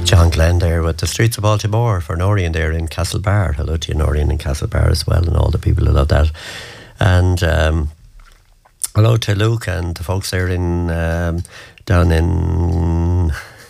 John Glenn there with the Streets of Baltimore for Noreen there in Castlebar. Hello to you, Noreen, in Castlebar as well, and all the people who love that. And hello to Luke and the folks there in down in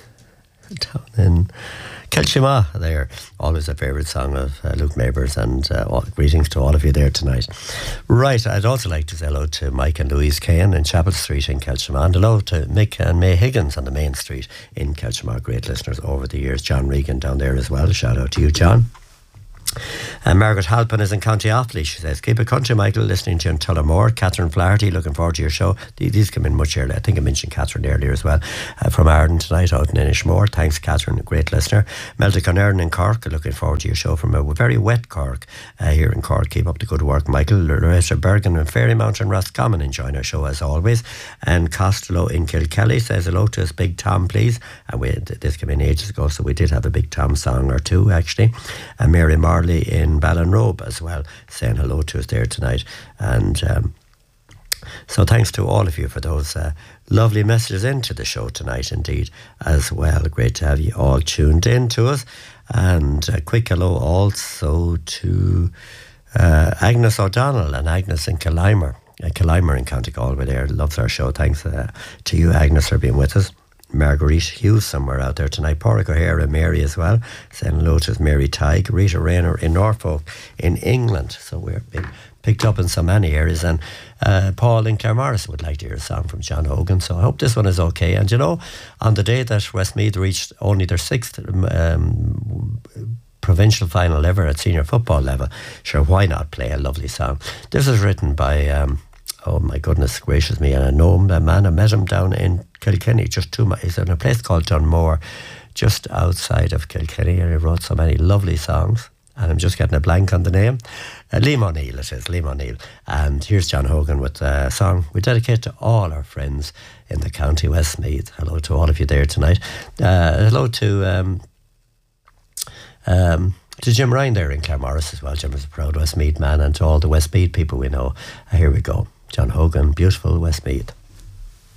Kilshima there. Always a favourite song of Luke Neighbours, and greetings to all of you there tonight. Right, I'd also like to say hello to Mike and Louise Kane in Chapel Street in Kilshima, and hello to Mick and May Higgins on the main street in Kilshima. Great listeners over the years. John Regan down there as well. Shout out to you, John. And Margaret Halpin is in County Offaly. She says, keep it country, Michael, listening to you in Tullamore. Catherine Flaherty, looking forward to your show. These come in much earlier. I think I mentioned Catherine earlier as well. From Arden tonight out in Inishmore. Thanks, Catherine, a great listener. Melda Conern in Cork, looking forward to your show from a very wet Cork here in Cork. Keep up the good work, Michael. Loretta Bergen in Fairymount and Roscommon enjoying our show as always. And Costello in Kilkelly says hello to us, Big Tom, please. This came in ages ago, so we did have a Big Tom song or two, actually. And Mary Marley in Ballinrobe as well, saying hello to us there tonight. And so thanks to all of you for those lovely messages into the show tonight indeed as well. Great to have you all tuned in to us. And a quick hello also to Agnes O'Donnell and Agnes in Killimer in County Galway there. Loves our show. Thanks to you, Agnes, for being with us. Marguerite Hughes somewhere out there tonight. Porrick O'Hara, Mary as well, saying hello to Mary Tighe. Rita Rayner in Norfolk in England. So we're being picked up in so many areas. And Paul in Claremorris would like to hear a song from John Hogan. So I hope this one is okay. And you know, on the day that Westmeath reached only their 6th provincial final ever at senior football level, sure, why not play a lovely song? This is written by oh my goodness gracious me, and I know him, the man, I met him down in Kilkenny, he's in a place called Dunmore, just outside of Kilkenny, and he wrote so many lovely songs, and I'm just getting a blank on the name. Liam O'Neill, it is, Liam O'Neill. And here's John Hogan with a song we dedicate to all our friends in the County Westmeath. Hello to all of you there tonight. Hello to Jim Ryan there in Claremorris as well. Jim is a proud Westmeath man, and to all the Westmeath people we know. Here we go. John Hogan, beautiful Westmeath.